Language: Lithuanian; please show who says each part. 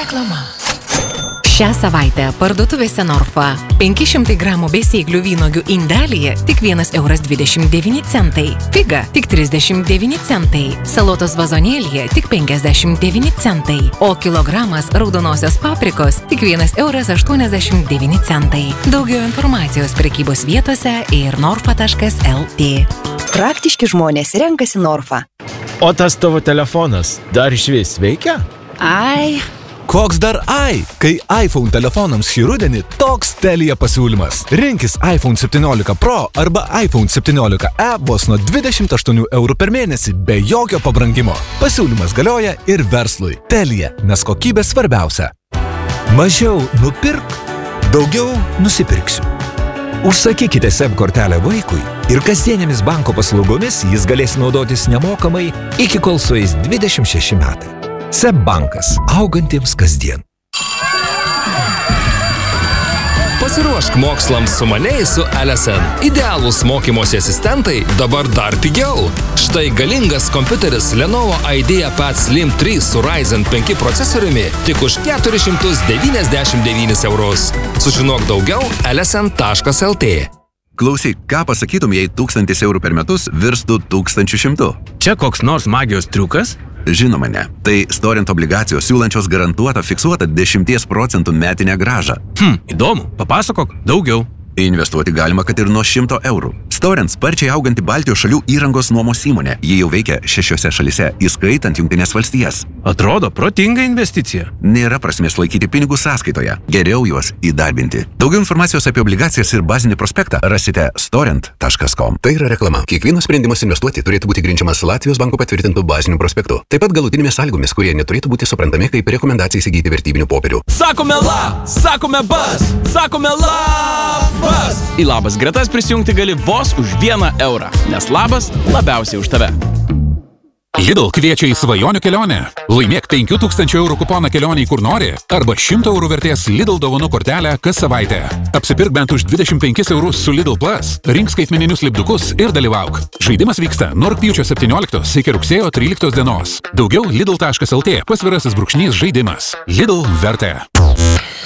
Speaker 1: Reklama.
Speaker 2: Šią savaitę parduotuvėse Norfa 500 gramų besėglių vynuogių indelyje tik 1,29 €, figa tik 39 centai, salotos vazonėlyje tik 59 centai, o kilogramas raudonosios paprikos tik 1,89 €. Daugiau informacijos prekybos vietose ir norfa.lt.
Speaker 3: Praktiški žmonės renkasi Norfa.
Speaker 4: O tas tavo telefonas dar išvis veikia?
Speaker 3: Ai.
Speaker 5: Koks dar ai? Kai iPhone telefonams šį rudenį toks Telia pasiūlymas. Rinkis iPhone 17 Pro arba iPhone 17e vos nuo 28 € per mėnesį be jokio pabrangimo. Pasiūlymas galioja ir verslui. Telia, nes kokybė svarbiausia.
Speaker 6: Mažiau nupirk, daugiau nusipirksiu. Užsakykite SEB kortelę vaikui ir kasdienėmis banko paslaugomis jis galės naudotis nemokamai iki kol sueis 26 metai. SEB bankas, augantiems kasdien.
Speaker 7: Pasiruošk mokslams sumaniai su LSN. Idealūs mokymosi asistentai dabar dar pigiau. Štai galingas kompiuteris Lenovo IdeaPad Slim 3 su Ryzen 5 procesoriumi tik už 499 €. Sužinok daugiau lsn.lt.
Speaker 8: Klausyk, ką pasakytum, jei 1000 € per metus virstų 1100?
Speaker 4: Čia koks nors magijos triukas?
Speaker 8: Žinoma ne. Tai Storint obligacijos siūlančios garantuotą fiksuotą 10 % metinę grąžą.
Speaker 4: Įdomu, papasakok daugiau.
Speaker 8: Investuoti galima, kad ir nuo 100 €. Storint sparčiai auganti Baltijos šalių įrangos nuomos įmonė. Ji jau veikia 6 šalyse, įskaitant Jungtines valstijas.
Speaker 4: Atrodo protinga investicija.
Speaker 8: Nėra prasmės laikyti pinigus sąskaitoje. Geriau juos įdarbinti. Daugiau informacijos apie obligacijas ir bazinį prospektą rasite storint.com.
Speaker 9: Tai yra reklama. Kiekvienas sprendimas investuoti turėtų būti grindžiamas Latvijos banko patvirtintų bazinių prospektų. Taip pat galutinėmis sąlygomis, kurie neturėtų būti suprantami kaip rekomendacija įsigyti vertybinių popierių.
Speaker 10: Sakome la, sakome bas, sakome labas. Į labas gretas prisijungti gali vos už 1 €, nes labas labiausiai už tave.
Speaker 11: Lidl kviečia į svajonių kelionę. Laimėk 5000 € kuponą kelionį kur nori arba 100 € vertės Lidl dovanų kortelę kas savaitę. Apsipirk bent už 25 € su Lidl Plus, rink skaitmeninius lipdukus ir dalyvauk. Žaidimas vyksta nuo rugpjūčio 17 iki rugsėjo 13 dienos. Daugiau lidl.lt /žaidimas. Lidl vertė.